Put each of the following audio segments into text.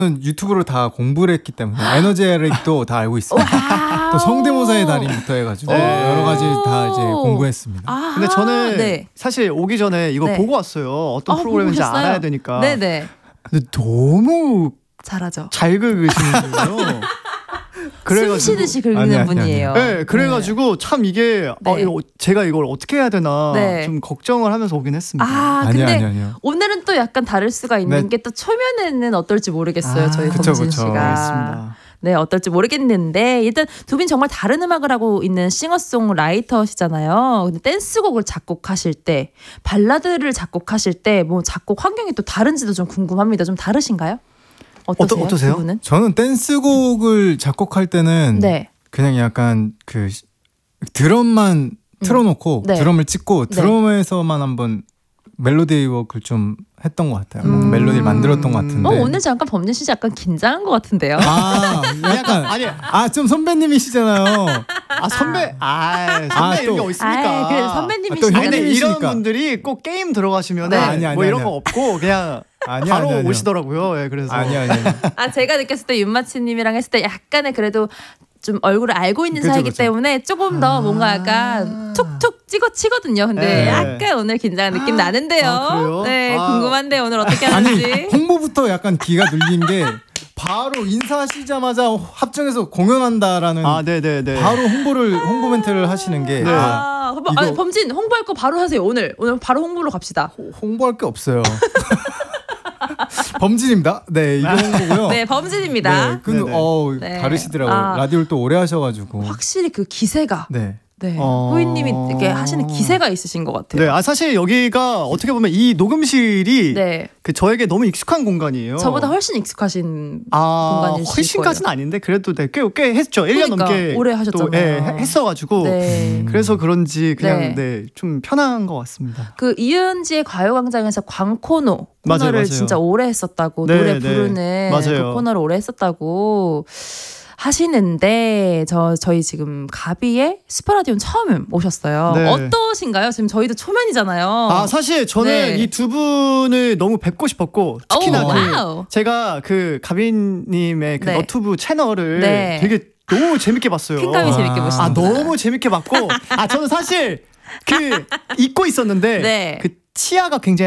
저는 유튜브로 다 공부를 했기 때문에 에너제틱도 다 알고 있습니다. 또 성대모사의 달인부터 해가지고 여러 가지 다 이제 공부했습니다. 근데 저는 사실 오기 전에 이거 보고 왔어요. 어떤 프로그램인지 알아야 되니까. 네네. 근데 너무 잘하죠. 잘 긁으시는 거예요. 숨 쉬듯이 긁는 분이에요. 네, 그래가지고 참 이게 제가 이걸 어떻게 해야 되나 좀 걱정을 하면서 오긴 했습니다. 근데 아니요. 오늘은 또 약간 다를 수가 있는 게 또 초면에는 어떨지 모르겠어요. 저희 범진 씨가. 알겠습니다. 네, 어떨지 모르겠는데 일단 두 분 정말 다른 음악을 하고 있는 싱어송라이터시잖아요. 근데 댄스곡을 작곡하실 때, 발라드를 작곡하실 때 뭐 작곡 환경이 또 다른지도 좀 궁금합니다. 좀 다르신가요? 어떠세요? 두 분은? 저는 댄스곡을 작곡할 때는 그냥 약간 그 드럼만 틀어놓고 드럼을 찍고 드럼에서만 한번 멜로디 워크를 좀 했던 것 같아요. 멜로디를 만들었던 것 같은데. 오늘 잠깐 범진 씨 약간 긴장한 것 같은데요. 약간 좀 선배님이시잖아요. 선배 이런 게 어딨습니까? 그래, 선배님이시니까. 근데 이런 분들이 꼭 게임 들어가시면 뭐 이런 거 없고 그냥 바로 오시더라고요. 그래서 아니요. 제가 느꼈을 때 윤마치님이랑 했을 때 약간의 그래도 좀 얼굴을 알고 있는 사이기 때문에 조금 더 뭔가 약간 툭툭 치거든요. 근데 약간 오늘 긴장한 느낌 나는데요. 그래요? 궁금한데 오늘 어떻게 하는지. 아니 홍보부터 약간 기가 눌린 게 바로 인사하시자마자 합정에서 공연한다라는 바로 홍보 멘트를 하시는 게 범진 홍보할 거 바로 하세요. 오늘 바로 홍보로 갑시다. 홍보할 게 없어요. 범진입니다. 네, 이거 홍보고요. 네, 범진입니다. 다르시더라고요. 라디오를 또 오래 하셔가지고 확실히 그 기세가 후이님이 이렇게 하시는 기세가 있으신 것 같아요. 네, 사실 여기가 어떻게 보면 이 녹음실이 그 저에게 너무 익숙한 공간이에요. 저보다 훨씬 익숙하신 공간이실 거예요. 훨씬까지는 아닌데 그래도 꽤 했죠. 1년 넘게 오래 하셨잖아요. 했어가지고 그래서 그런지 그냥 좀 편한 것 같습니다. 그 이은지의 가요광장에서 광코너를 맞아요. 진짜 오래 했었다고 노래 부르는 그 코너를 오래 했었다고 하시는데 저희 지금 가비의 슈퍼라디오는 처음 오셨어요. 어떠신가요? 지금 저희도 초면이잖아요. 사실 저는 이 두 분을 너무 뵙고 싶었고 특히나 제가 그 가비님의 그 너튜브 채널을 되게 너무 재밌게 봤어요. 킹감이 재밌게 보시는 너무 재밌게 봤고 저는 사실 그 잊고 있었는데 그 치아가 굉장히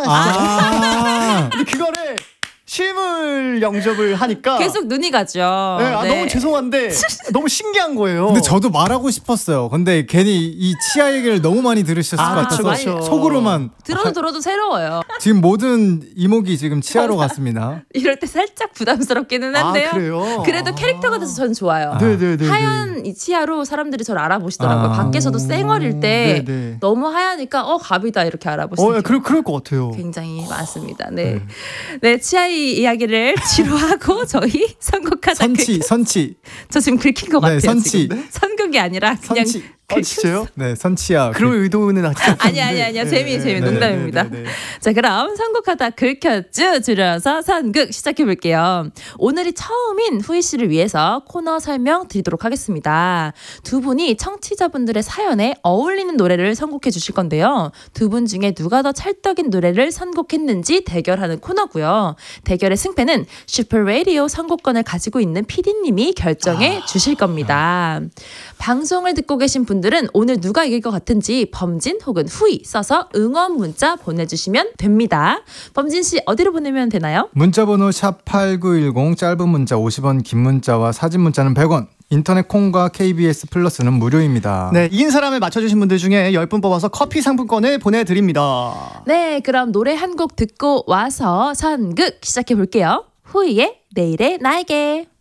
하얗죠. 근데 그거를 실물 영접을 하니까 계속 눈이 가죠. 너무 죄송한데 너무 신기한 거예요. 근데 저도 말하고 싶었어요. 근데 괜히 이 치아 얘기를 너무 많이 들으셨을 것 같아서 속으로만 들어도 새로워요. 지금 모든 이목이 지금 치아로 갔습니다. 이럴 때 살짝 부담스럽기는 한데요. 그래요? 그래도 캐릭터가 돼서 저는 좋아요. 하얀 이 치아로 사람들이 저를 알아보시더라고요. 밖에서도 쌩얼일 때 너무 하얘니까 가비다 이렇게 알아보시는 그럴 것 같아요. 굉장히 많습니다. 네, 치아 이야기를 지루하고 저희 선곡하다 선치 저 지금 긁힌 것 같아요. 선치 선곡이 아니라 그냥 진짜요? 네, 선치야. 그럴 의도는 아니야. 재미 농담입니다. 자, 그럼 선곡하다 긁혔쥬 줄여서 선극 시작해 볼게요. 오늘이 처음인 후이 씨를 위해서 코너 설명 드리도록 하겠습니다. 두 분이 청취자분들의 사연에 어울리는 노래를 선곡해 주실 건데요. 두 분 중에 누가 더 찰떡인 노래를 선곡했는지 대결하는 코너고요. 대결의 승패는 슈퍼라디오 선곡권을 가지고 있는 PD님이 결정해 주실 겁니다. 방송을 듣고 계신 분들은 오늘 누가 이길 것 같은지 범진 혹은 후이 써서 응원 문자 보내주시면 됩니다. 범진 씨 어디로 보내면 되나요? 문자번호 샵8910 짧은 문자 50원 긴 문자와 사진 문자는 100원 인터넷 콩과 KBS 플러스는 무료입니다. 네, 이긴 사람을 맞춰주신 분들 중에 10분 뽑아서 커피 상품권을 보내드립니다. 네, 그럼 노래 한 곡 듣고 와서 선극 시작해 볼게요. 후이의 내일의 나에게.